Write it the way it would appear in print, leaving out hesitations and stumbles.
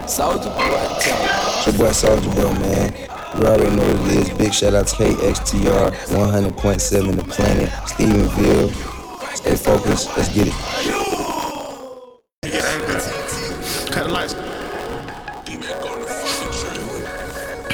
Soldier Boy, It's your boy Soldier Boy, man. You already know what it is. Big shout out to KXTR, 100.7 The Planet, Stephenville. Stay focused. Let's get it. Cut the lights.